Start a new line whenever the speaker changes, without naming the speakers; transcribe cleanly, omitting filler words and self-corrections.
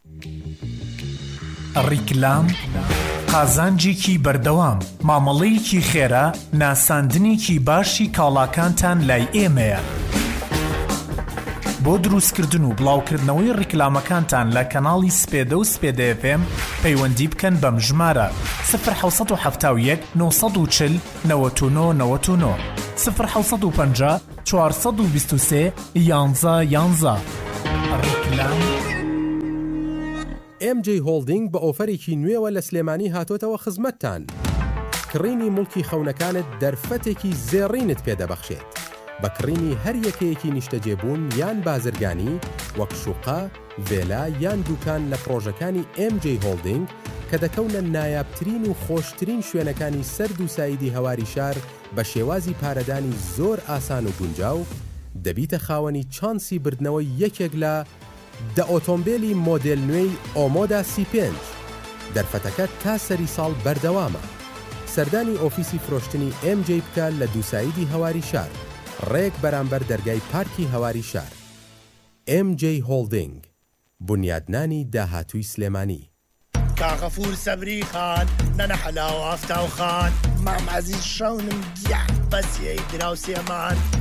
ڕیکلام قازانجێکی بەردەوام، مامەڵەیەکی خێرا، ناساندنێکی باشی کاڵاکانتان لای ئێمەیە. بۆ دروستکردن و بڵاوکردنەوەی ڕیکلامەکانتان لە کەناڵی سپێدە و سپێدە FM پەیوەندی بکەن بەم ژمارە 1970 940 99 99 1950 423 11 11. ڕیکلام.
MJ هۆڵدینگ بە ئۆفەرێکی نوێوە لە سلێمانی هاتۆتەوە خزمەتتان. کڕینی موڵکی خەونەکانت دەرفەتێکی زێڕینت پێدەبەخشێت. بە کڕینی هەر یەکەیەکی نیشتەجێبوون یان بازرگانی وەک شوقا، ڤێلا یان دوکان لە پرۆژەکانی MJ هۆڵدینگ کە دەکەونە نایابترین و خۆشترین شوێنەکانی سەرد و سایدی هەواری شار بە شێوازی پارەدانی زۆر ئاسان و گونجاو، دەبیتە خاوەنی چانسی بردنەوەی یەکێک لە دە ئۆتۆمبیلی مۆدێل نوێی ئۆمۆدا C5. دەرفەتەکە تا سەری ساڵ بەردەوامە. سەردانی ئۆفیسی فرۆشتنی MJ بکە لە دووسایدی هەواری شار، ڕێک بەرامبەر دەرگای پارکی هەواری شار. MJ هۆڵدینگ، بنیادنانی داهاتووی سلێمانی.
کاغەفور سەبری خان نەنە حەلاو ئافتاو خان مام عەزیز شەونم گیان بەسیەی دراو سێمان